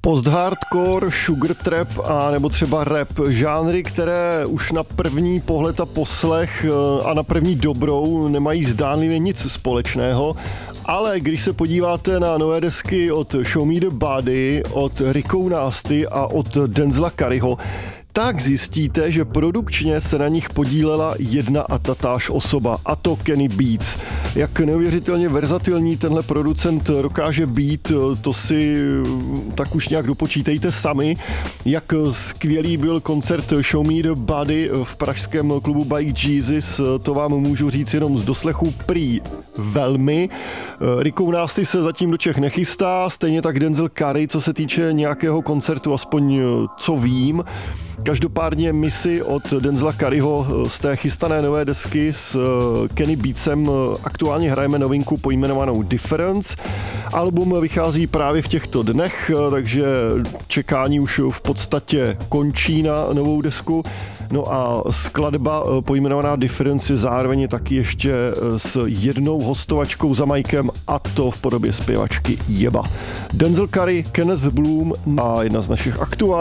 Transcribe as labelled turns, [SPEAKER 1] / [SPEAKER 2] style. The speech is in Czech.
[SPEAKER 1] Post-hardcore, sugar trap a nebo třeba rap, žánry, které už na první pohled a poslech a na první dobrou nemají zdánlivě nic společného, ale když se podíváte na nové desky od Show Me the Body, od Rickou Nasty a od Denzela Curryho, tak zjistíte, že produkčně se na nich podílela jedna a tatáž osoba, a to Kenny Beats. Jak neuvěřitelně verzatilní tenhle producent dokáže být, to si tak už nějak dopočítejte sami. Jak skvělý byl koncert Show Me the Body v pražském klubu Bike Jesus, to vám můžu říct jenom z doslechu prý velmi. Rickou Nasty se zatím do Čech nechystá, stejně tak Denzel Curry, co se týče nějakého koncertu, aspoň co vím. Každopádně my si od Denzela Curryho z té chystané nové desky s Kenny Beatsem aktuálně hrajeme novinku pojmenovanou Difference. Album vychází právě v těchto dnech, takže čekání už v podstatě končí na novou desku. No a skladba pojmenovaná Difference je zároveň taky ještě s jednou hostovačkou za mikem, a to v podobě zpěvačky Jeba. Denzel Curry, Kenneth Bloom a jedna z našich aktuálních